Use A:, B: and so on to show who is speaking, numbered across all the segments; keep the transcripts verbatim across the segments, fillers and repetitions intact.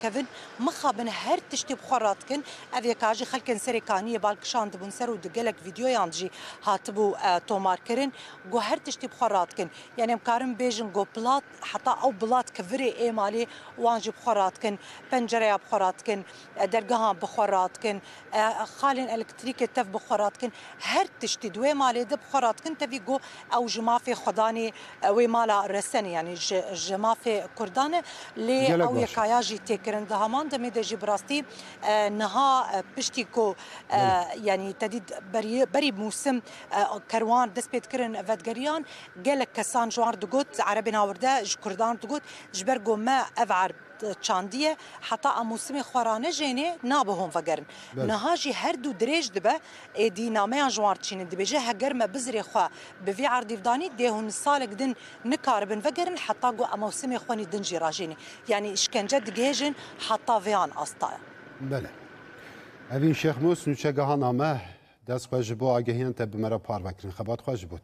A: كفن مخابن هر تشتي بخورات كن أبي كاجي خلكن سريكانية بالكشان دبون سرو دقلك فيديو يانجي هاتبو آه تومار كرن جو هر تشتي بخورات كن يعني مكارم بيجن جو بلات حتى أو بلات كفري إيه مالي وانجي بخورات كن بنجرة بخورات كن درجها بخورات كن آه خالن إلكتريك تف بخورات كن هر تشتي دوي مالي دب بخورات كن تبي جو أو جمافي خداني آه ومالا رسني يعني جمافي كردانة لي أو يكاياجي تك كرن دهمان دمي دجي براستي آه نها بشتيكو آه يعني تديد بري بري موسم آه كروان دس بيت كرن فدغريان قالك كسان جوار دغوت عربي ناورده كردان دغوت جبرغو ما افعر تشانديه حتى موسم خورانه جيني نابهم فقرن نهاجي هردو دريج دبه دي نامه جوار تشين دبجه هجر ما بزري خو بفي عرض فداني دهون سالك دن نكاربن فقرن حتى جو موسم خوني دنجي راجيني يعني اشكنجه دجيجن حتى فيان استا
B: بله اوین شیخ موس نوچه نامه دست خوش بو آگهیان تب مرا پار بکرین خبات خوش بود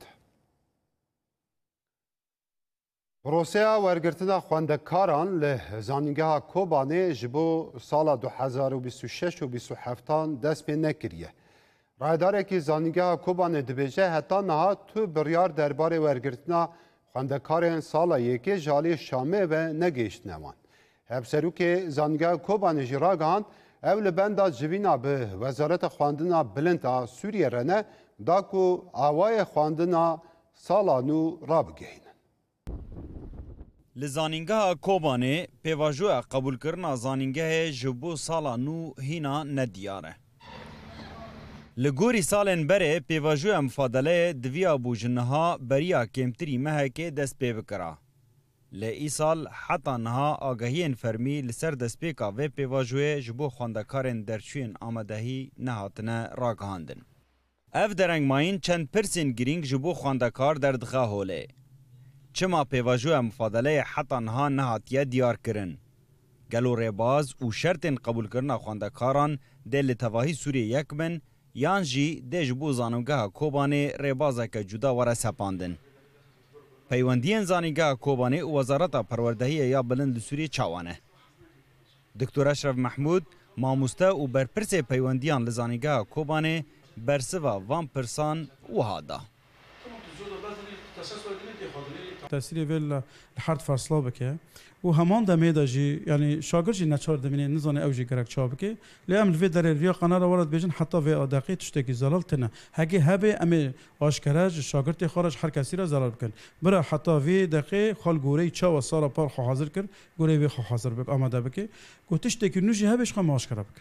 B: روسیا ورگرتنا خواندکاران له زانینگاه کوبانه جبو سال دو هزار و بیست و شش و بیست و هفت دست پی نکریه رایداره که زانینگاه کوبانه دبیجه حتی نها تو بریار درباره ورگرتنا خواندکاران سال یکی جالی شامه و نگیشت نمان هبسروک زانینگاه کوبانه جراگان اول بندا جوینا به وزارت خواندنا بلندا سوریه رنه داکو آوای خواندنا سالا نو را بگهین
C: لزانینگاه کوبانه پیواجو قبول کرنا زانینگاه جبو سالا نو هینا ندیاره لگوری سالن بره پیواجو مفادله دویا بوجنها بریا کمتری مهکه دست پی بکرا لی سال حتی نها آگاهین فرمی لسر دست پیکا و پیواجوه جبو خواندکارن درچوین آمدهی نهاتنه راگهاندن. اف درنگ ماین چند پرسین گرینگ جبو خواندکار در دخواه هوله. چما پیواجوه مفادله حتی نها نهاتیه دیار کرن. گلو ریباز و شرطن قبول کرنا خواندکاران ده لتواهی سوریه یک من یان جی ده جبو زانوگاه کوبانه ریبازه که جدا وره سپاندن. پیوندین زانینگاه کوبانه و وزارت پروردهی یا بلند سوریه چاوانه. دکتر اشرف محمود ماموسته و برپرس پیوندیان لزانینگاه کوبانه برسوا وان پرسان و هادا.
D: تأثیر ویل لحد فاصله بکه و همان دمی داجی یعنی شاگردی نچار دمینه نزانه اوجی گرک چا بکه لیام الوی در ریا قنار وارد بیشن حتی و آداقی تشتکی زلال تنه هگی هبه امی آشکارج شاگردی خارج هر کسی را زلال کن برای حتی وی دقیق خال گوری چا و سال پار خو حاضر کرد گوری وی خو حاضر بک آماده بکه گو تشتکی نوجی هبش خو آشکار بکن.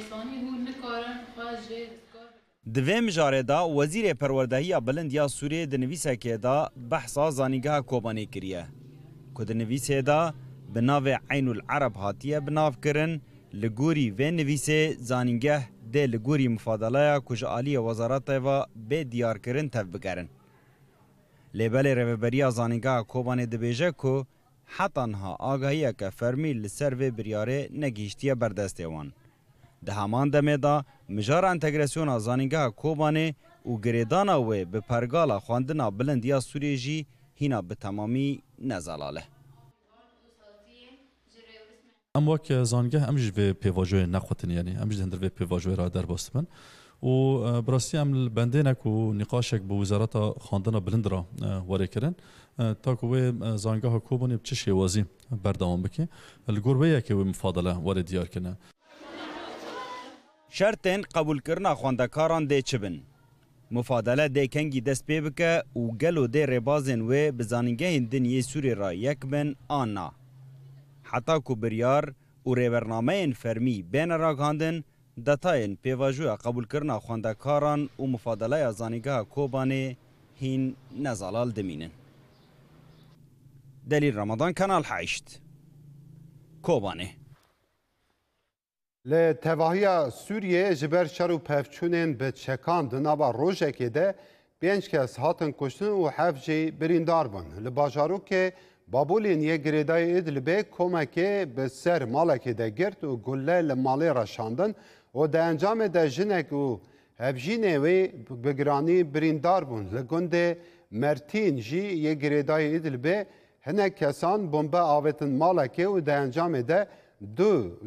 C: دوی مجاره دا وزیر پروردهی بلند یا سوریه دنویسه که دا بحثا زانینگاه کوبانه کریه که دنویسه دا بناو عین العرب هاتیه بناو کرن لگوری و نویسه زانینگاه ده لگوری مفادله کجالی وزارت و به دیار کرن تف بگرن لیبل روبریا زانینگاه کوبانه دبیجه که حتی انها آگاهیه که فرمی لسر و بریاره نگیشتیه بردسته وان ده همان دمه دا مجار انتگراسیون زانینگاه کوبانه و گریدانا و به پرگالا خواندنا بلندیا سوریه جی هینا به تمامی نزالاله.
E: ام وک زانگه امج به پیواجوی نخوتن یعنی امج هندر به پیواجوی را در باستمن و براستی ام بنده نکو نقاشک به وزارت خواندنا بلند را واره کرن تا که زانگاه کوبانه بچه شوازی بردام بکی الگروه که مفاضله واره دیار کنه
C: شرطن قبول کرنا خواندکاران ده چبن. مفادله ده کنگی دست پی بکه و گلو ده ربازن و بزانینگه دنیای سوری را یک بن آنا. حتی که بریار و ریورنامه فرمی بین راگاندن دتاین پیواجوی قبول کرنا خواندکاران و مفادله زانینگه کوبانه هین نزالال دمینن. دلیل رمضان کانال هشت کوبانه
B: ل تواهی سوریه جبر شر و پفچونن به چکان دنابا روژکی ده پنج کس هاتن کشتن و هفت جی بریندار بون لباجارو که بابولین یک گریدای ادلبه کمکه به سر مالکی ده گرد و گله لمالی رشاندن و ده انجام ده جنک و هفجینه وی بگرانی بریندار بون لگنده مرتین جی یک گریدای ادلبه هنه کسان بمبه آویتن مالکی و ده انجام ده دو